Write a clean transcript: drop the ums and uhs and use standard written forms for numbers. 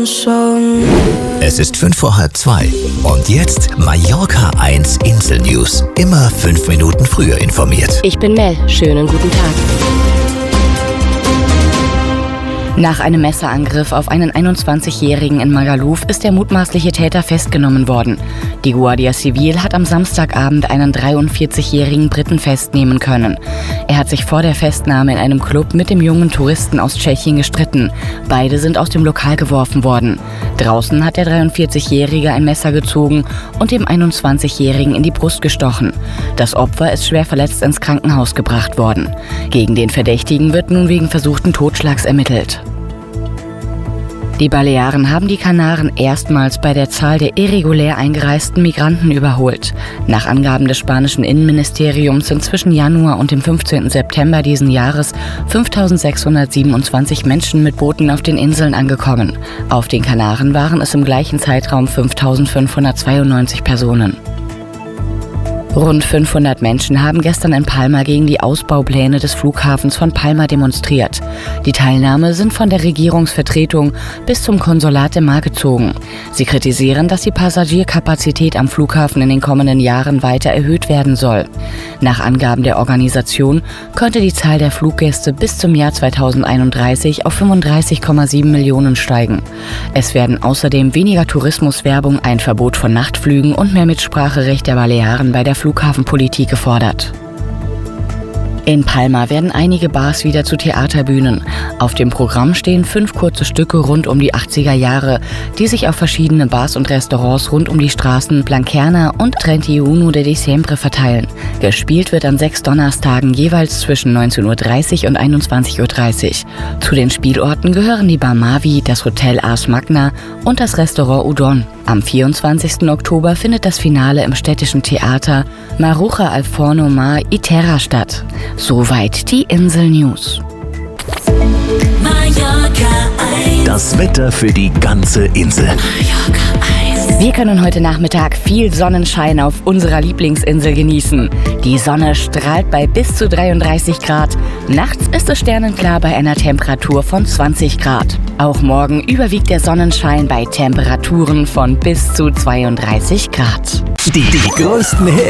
Es ist 2:05 und jetzt Mallorca 1 Insel-News. Immer 5 Minuten früher informiert. Ich bin Mel. Schönen guten Tag. Nach einem Messerangriff auf einen 21-Jährigen in Magaluf ist der mutmaßliche Täter festgenommen worden. Die Guardia Civil hat am Samstagabend einen 43-jährigen Briten festnehmen können. Er hat sich vor der Festnahme in einem Club mit dem jungen Touristen aus Tschechien gestritten. Beide sind aus dem Lokal geworfen worden. Draußen hat der 43-Jährige ein Messer gezogen und dem 21-Jährigen in die Brust gestochen. Das Opfer ist schwer verletzt ins Krankenhaus gebracht worden. Gegen den Verdächtigen wird nun wegen versuchten Totschlags ermittelt. Die Balearen haben die Kanaren erstmals bei der Zahl der irregulär eingereisten Migranten überholt. Nach Angaben des spanischen Innenministeriums sind zwischen Januar und dem 15. September diesen Jahres 5.627 Menschen mit Booten auf den Inseln angekommen. Auf den Kanaren waren es im gleichen Zeitraum 5.592 Personen. Rund 500 Menschen haben gestern in Palma gegen die Ausbaupläne des Flughafens von Palma demonstriert. Die Teilnahme sind von der Regierungsvertretung bis zum Konsulat im Mar gezogen. Sie kritisieren, dass die Passagierkapazität am Flughafen in den kommenden Jahren weiter erhöht werden soll. Nach Angaben der Organisation könnte die Zahl der Fluggäste bis zum Jahr 2031 auf 35,7 Millionen steigen. Es werden außerdem weniger Tourismuswerbung, ein Verbot von Nachtflügen und mehr Mitspracherecht der Balearen bei der Flughafenpolitik gefordert. In Palma werden einige Bars wieder zu Theaterbühnen. Auf dem Programm stehen 5 kurze Stücke rund um die 80er Jahre, die sich auf verschiedene Bars und Restaurants rund um die Straßen Blanquerna und 31 de Diciembre verteilen. Gespielt wird an 6 Donnerstagen jeweils zwischen 19.30 Uhr und 21.30 Uhr. Zu den Spielorten gehören die Bar Mavi, das Hotel Ars Magna und das Restaurant Udon. Am 24. Oktober findet das Finale im städtischen Theater Maruja al Forno Mar y Terra statt. Soweit die Insel News. Das Wetter für die ganze Insel. Wir können heute Nachmittag viel Sonnenschein auf unserer Lieblingsinsel genießen. Die Sonne strahlt bei bis zu 33 Grad. Nachts ist es sternenklar bei einer Temperatur von 20 Grad. Auch morgen überwiegt der Sonnenschein bei Temperaturen von bis zu 32 Grad. Die größten Hits.